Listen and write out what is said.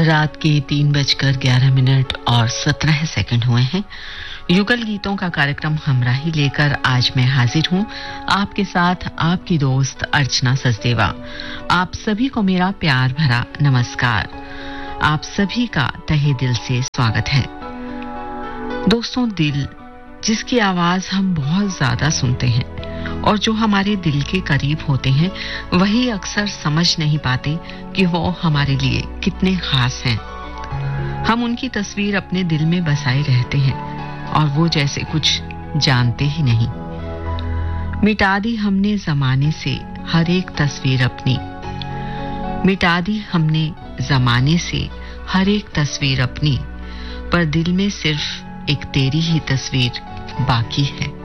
रात के 3:11 और 17 सेकंड हुए हैं। युगल गीतों का कार्यक्रम हमराही लेकर आज मैं हाजिर हूं आपके साथ, आपकी दोस्त अर्चना सचदेवा। आप सभी को मेरा प्यार भरा नमस्कार। आप सभी का तहे दिल से स्वागत है। दोस्तों, दिल जिसकी आवाज हम बहुत ज्यादा सुनते हैं और जो हमारे दिल के करीब होते हैं, वही अक्सर समझ नहीं पाते कि वो हमारे लिए कितने खास हैं। हम उनकी तस्वीर अपने दिल में बसाए रहते हैं और वो जैसे कुछ जानते ही नहीं। मिटा दी हमने जमाने से हर एक तस्वीर अपनी, मिटा दी हमने जमाने से हर एक तस्वीर अपनी, पर दिल में सिर्फ एक तेरी ही तस्वीर बाकी है।